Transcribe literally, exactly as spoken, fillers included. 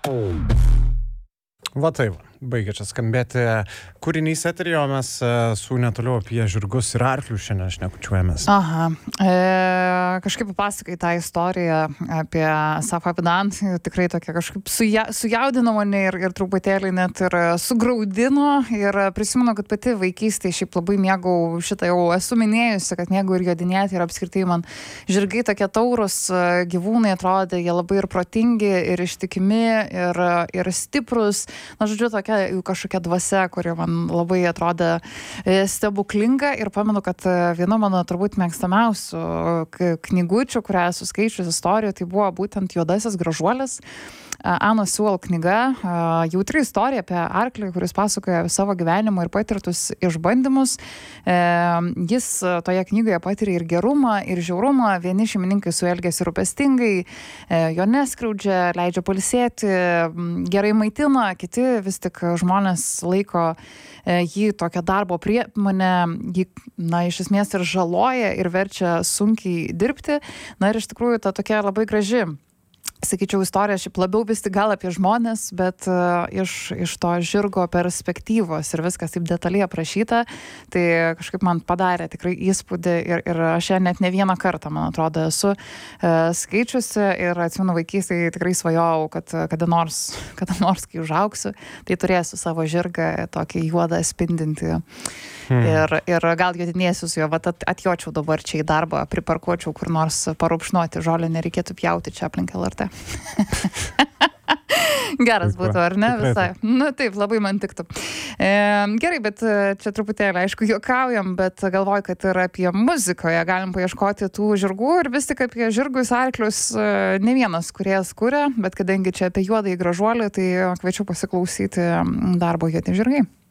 Va taip, baigia čia skambėti kūrinys eteryje, o mes su netoliau apie žirgus ir arklius šiandien šnekučiuojamės. Aha, e, kažkaip papasakai tą istoriją apie Safą Pedant, tikrai tokia kažkaip suja, sujaudino mane ir, ir truputėlį net ir sugraudino ir prisimenu, kad pati vaikystėje šiaip labai mėgau šitą, jau esu minėjusi, kad mėgau ir jodinėti ir apskritai man žirgai tokie taurus gyvūnai atrodė, jie labai ir protingi, ir ištikimi, ir, ir stiprus. Na, žodžiu, tokia jų kažkokia dvasia, kuri man labai atrodė stebuklinga ir pamenu, kad viena mano turbūt mėgstamiausių knygučių, kurią esu skaičius istorijų, tai buvo būtent Juodasis gražuolis. Anos Sewell knyga, jautri istorija apie arklį, kuris pasakoja savo gyvenimą ir patirtus išbandymus. Jis toje knygoje patiria ir gerumą, ir žiaurumą. Vieni šeimininkai su juo elgiasi rūpestingai, jo neskriaudžia, leidžia pailsėti, gerai maitina, kiti vis tik žmonės laiko jį tokią darbo priemonę, jį, na, iš esmės ir žaloja ir verčia sunkiai dirbti. Na ir iš tikrųjų ta tokia labai graži, sakyčiau, istorija šiaip labiau vis tik gal apie žmonės, bet uh, iš, iš to žirgo perspektyvos ir viskas taip detaliai aprašyta, tai kažkaip man padarė tikrai įspūdį ir, ir aš ją net ne vieną kartą, man atrodo, esu uh, skaičiusi ir atsimenu vaikystėje tikrai svajojau, kad kada nors, kada nors, kai užaugsiu, tai turėsiu savo žirgą tokį juodą spindintį. Hmm. Ir, ir gal jodinėsiu su juo, vat atjočiau dabar čia į darbą, priparkuočiau kur nors parūpšnoti, žolę nereikėtų pjauti čia aplink L R T. Geras būtų, ar ne? Visai. Nu taip, labai man tiktų. E, gerai, bet čia truputėlį, aišku, juokaujam, bet galvoju, kad ir apie muzikoje galim paieškoti tų žirgų ir vis tik apie žirgus, arklius ne vienas kūrėjas kuria, bet kadangi čia apie juodąjį gražuolį, tai kviečiu pasiklausyti darbo Juodi žirgai.